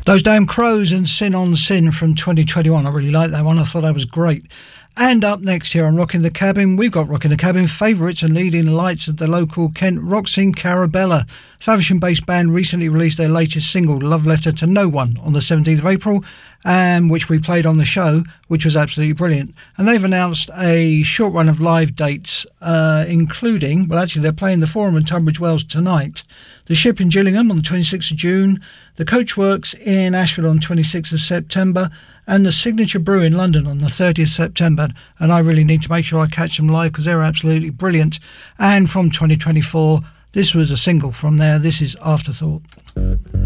Those Damn Crows and Sin on Sin from 2021. I really like that one. I thought that was great. And up next here on Rockin' the Cabin, we've got Rockin' the Cabin favourites and leading lights at the local Kent rock scene, Carabella. Faversham-based band recently released their latest single, Love Letter to No One, on the 17th of April, which we played on the show, which was absolutely brilliant. And they've announced a short run of live dates, including, well, actually, they're playing the Forum in Tunbridge Wells tonight, the Ship in Gillingham on the 26th of June, the Coachworks in Ashfield on 26th of September, and the Signature Brew in London on the 30th of September. And I really need to make sure I catch them live because they're absolutely brilliant. And from 2024, this was a single from there. This is Afterthought.